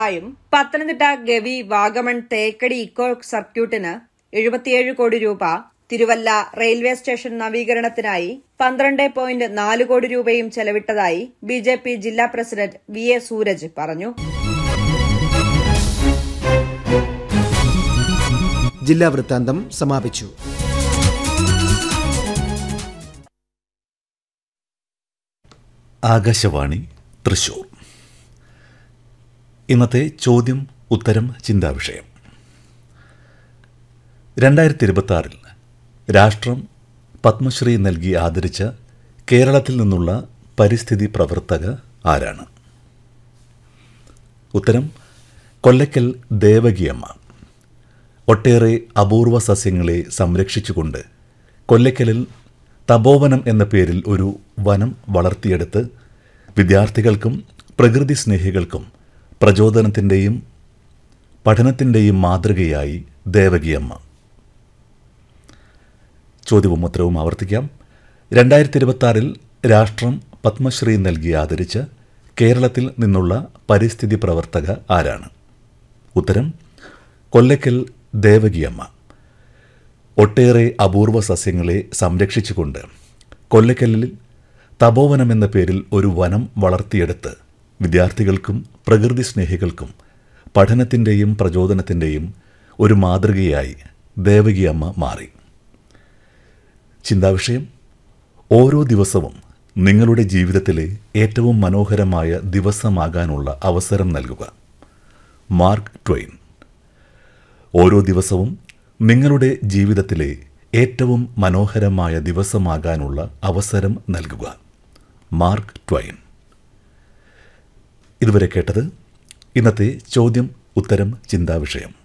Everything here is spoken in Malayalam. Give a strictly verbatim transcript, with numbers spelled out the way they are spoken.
യും പത്തനംതിട്ട ഗവി വാഗമൺ തേക്കടി ഇക്കോ സർക്യൂട്ടിന് എഴുപത്തിയേഴ് കോടി രൂപ, തിരുവല്ല റെയിൽവേ സ്റ്റേഷൻ നവീകരണത്തിനായി പന്ത്രണ്ട് പോയിന്റ് നാല് കോടി രൂപയും ചെലവിട്ടതായി ബി ജെ പി ജില്ലാ പ്രസിഡന്റ് വി എ സൂരജ് പറഞ്ഞു. ജില്ലാ വൃത്താന്തം സമാപിച്ചു. ആകാശവാണി തൃശൂർ. ഇന്നത്തെ ചോദ്യം ഉത്തരം ചിന്താവിഷയം. രണ്ടായിരത്തി ഇരുപത്തി ആറിൽ രാഷ്ട്രം പത്മശ്രീ നൽകി ആദരിച്ച കേരളത്തിൽ നിന്നുള്ള പരിസ്ഥിതി പ്രവർത്തക ആരാണ്? ഉത്തരം കൊല്ലക്കൽ ദേവകിയമ്മ. ഒട്ടേറെ അപൂർവ സസ്യങ്ങളെ സംരക്ഷിച്ചുകൊണ്ട് കൊല്ലക്കലിൽ തപോവനം എന്ന പേരിൽ ഒരു വനം വളർത്തിയെടുത്ത് വിദ്യാർത്ഥികൾക്കും പ്രകൃതി സ്നേഹികൾക്കും പ്രചോദനത്തിൻ്റെയും പഠനത്തിൻ്റെയും മാതൃകയായി ദേവകിയമ്മ. ചോദ്യവും ഉത്തരവും ആവർത്തിക്കാം. രണ്ടായിരത്തി ഇരുപത്തി ആറിൽ രാഷ്ട്രം പത്മശ്രീ നൽകി ആദരിച്ച കേരളത്തിൽ നിന്നുള്ള പരിസ്ഥിതി പ്രവർത്തക ആരാണ്? ഉത്തരം കൊല്ലക്കൽ ദേവകിയമ്മ. ഒട്ടേറെ അപൂർവ സസ്യങ്ങളെ സംരക്ഷിച്ചുകൊണ്ട് കൊല്ലക്കല്ലിൽ തപോവനം എന്ന പേരിൽ ഒരു വനം വളർത്തിയെടുത്ത് വിദ്യാർത്ഥികൾക്കും പ്രകൃതി സ്നേഹികൾക്കും പഠനത്തിൻ്റെയും പ്രചോദനത്തിൻ്റെയും ഒരു മാതൃകയായി ദേവകിയമ്മ മാറി. ചിന്താവിഷയം: ഓരോ ദിവസവും നിങ്ങളുടെ ജീവിതത്തിലെ ഏറ്റവും മനോഹരമായ ദിവസമാകാനുള്ള അവസരം നൽകുക. Mark Twain. ഓരോ ദിവസവും നിങ്ങളുടെ ജീവിതത്തിലെ ഏറ്റവും മനോഹരമായ ദിവസമാകാനുള്ള അവസരം നൽകുക. Mark Twain. ഇതുവരെ കേട്ടത് ഇന്നത്തെ ചോദ്യം ഉത്തരം ചിന്താവിഷയം.